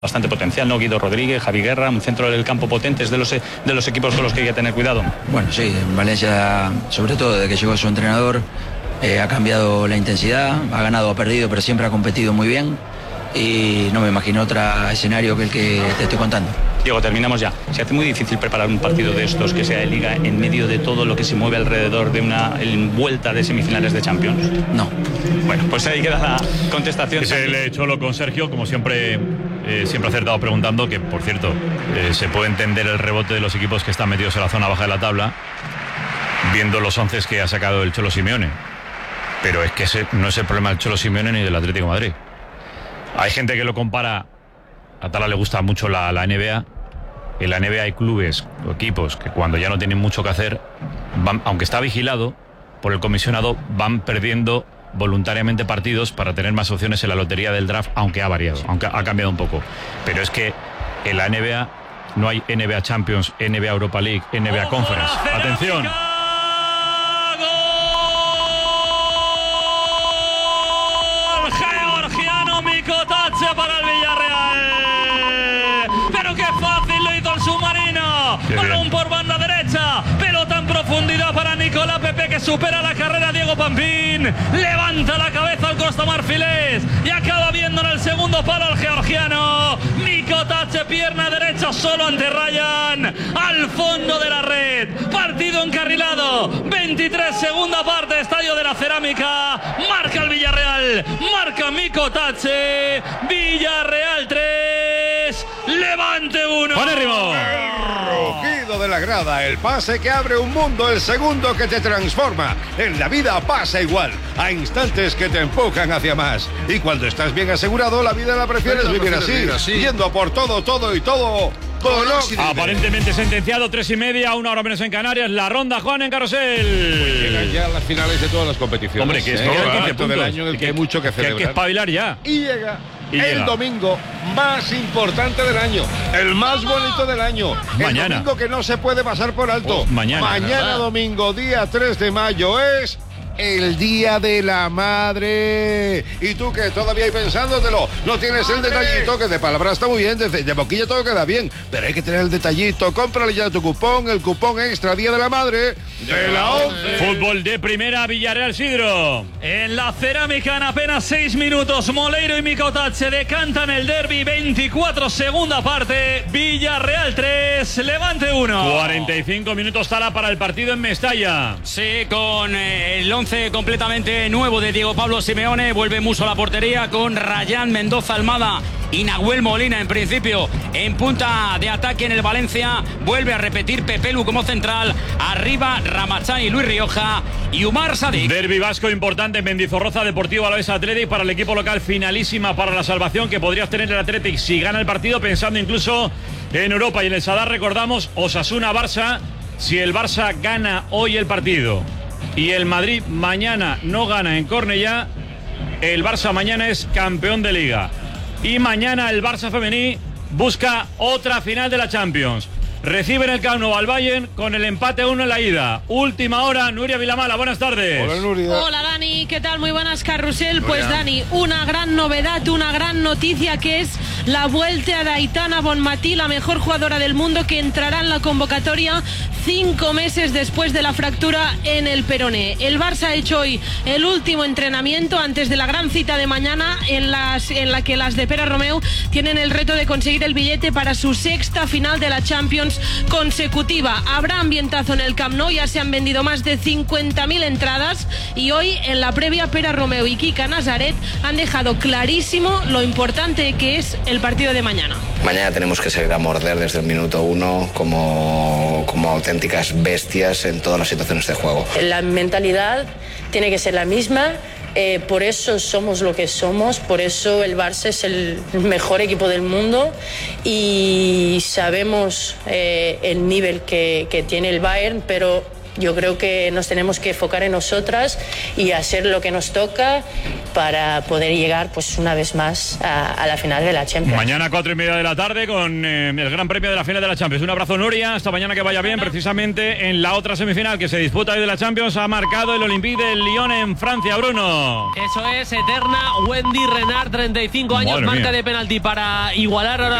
Bastante potencial, ¿no? Guido Rodríguez, Javi Guerra, un centro del campo potentes de los equipos con los que hay que tener cuidado. Bueno, sí, en Valencia, sobre todo desde que llegó su entrenador, ha cambiado la intensidad, ha ganado o ha perdido, pero siempre ha competido muy bien y no me imagino otro escenario que el que te estoy contando. Diego, terminamos ya. ¿Se hace muy difícil preparar un partido de estos que sea de Liga en medio de todo lo que se mueve alrededor de una vuelta de semifinales de Champions? No. Bueno, pues ahí queda la contestación. Es el Cholo con Sergio, como siempre, siempre acertado preguntando, que por cierto, se puede entender el rebote de los equipos que están metidos en la zona baja de la tabla, viendo los 11 que ha sacado el Cholo Simeone. Pero es que ese no es el problema del Cholo Simeone ni del Atlético de Madrid. Hay gente que lo compara. A Tala le gusta mucho la NBA. En la NBA hay clubes o equipos que cuando ya no tienen mucho que hacer, aunque está vigilado por el comisionado, van perdiendo voluntariamente partidos para tener más opciones en la lotería del draft, aunque ha variado, aunque ha cambiado un poco. Pero es que en la NBA no hay NBA Champions, NBA Europa League, NBA Conference. ¡Atención! Georgiano Mikotatse para el Villarreal. Pero qué fácil lo hizo el submarino. Balón por banda derecha. Pelota en profundidad para Nicolás Pepe, que supera la carrera a Diego Pampín. Levanta la cabeza al costa marfilés y acaba viendo en el segundo palo al georgiano. Mikotatse, pierna derecha solo ante Ryan. Al fondo de la red. Partido encarrilado. 23, segunda parte, Estadio de la Cerámica. Marca el Villarreal. Marca Mikotatse. Villarreal 3. Levante 1. ¡Pone ritmo! El rugido de la grada, el pase que abre un mundo, el segundo que te transforma. En la vida pasa igual. Hay instantes que te empujan hacia más. Y cuando estás bien asegurado, la vida la prefieres vivir así. Yendo a por todo. Aparentemente sentenciado, 3:30, 1 hora menos en Canarias. La ronda, Juan, en Carrusel. Pues llegan ya las finales de todas las competiciones. Hombre, que es el momento del año en el que hay mucho que celebrar. Hay que espabilar ya. Y llega el domingo más importante del año, el más bonito del año. Mañana. El domingo que no se puede pasar por alto. Mañana Domingo, día 3 de mayo, es el Día de la Madre. Y tú que todavía hay pensándotelo, no tienes el detallito, que de palabra está muy bien, de boquilla todo queda bien, pero hay que tener el detallito. Cómprale ya tu cupón, el cupón extra Día de la Madre de la 11. Fútbol de primera, Villarreal Sidro. En la Cerámica, en apenas 6 minutos, Moleiro y Mikotatse decantan el derbi. 24, segunda parte, Villarreal 3, Levante 1. 45 minutos Tala para el partido en Mestalla. Sí, con el 11 completamente nuevo de Diego Pablo Simeone. Vuelve Musso a la portería con Rayán, Mendoza, Almada y Nahuel Molina en principio en punta de ataque en el Valencia. Vuelve a repetir Pepelu como central. Arriba Ramachán y Luis Rioja y Umar Sadik. Derbi vasco importante en Mendizorroza, Deportivo Alavés Athletic para el equipo local, finalísima para la salvación que podría tener el Athletic si gana el partido, pensando incluso en Europa. Y en el Sadar recordamos Osasuna-Barça. Si el Barça gana hoy el partido y el Madrid mañana no gana en Cornellá, el Barça mañana es campeón de Liga. Y mañana el Barça femení busca otra final de la Champions. Recibe en el Camp Nou al Bayern con el empate 1 en la ida. Última hora, Nuria Vilamala, buenas tardes. Hola, Nuria. Hola, Dani, ¿qué tal? Muy buenas, Carrusel. Pues, Dani, una gran novedad, una gran noticia, que es la vuelta de Aitana Bonmatí, la mejor jugadora del mundo, que entrará en la convocatoria 5 meses después de la fractura en el peroné. El Barça ha hecho hoy el último entrenamiento antes de la gran cita de mañana, en la que las de Pere Romeu tienen el reto de conseguir el billete para su 6ª final de la Champions consecutiva. Habrá ambientazo en el Camp Nou, ya se han vendido más de 50.000 entradas y hoy en la previa Pere Romeu y Kika Nazaret han dejado clarísimo lo importante que es el partido de mañana. Mañana tenemos que salir a morder desde el minuto 1 como auténticas bestias en todas las situaciones de juego. La mentalidad tiene que ser la misma. Por eso somos lo que somos, por eso el Barça es el mejor equipo del mundo y sabemos el nivel que tiene el Bayern, pero Yo creo que nos tenemos que enfocar en nosotras y hacer lo que nos toca para poder llegar pues una vez más a la final de la Champions. Mañana 4:30 de la tarde con el Gran Premio de la final de la Champions. Un abrazo, Nuria, hasta mañana, que vaya bien. Precisamente en la otra semifinal que se disputa hoy de la Champions ha marcado el Olympique de Lyon en Francia, Bruno. Eso es, eterna Wendy Renard, 35 años, Madre marca mía. de penalti para igualar ahora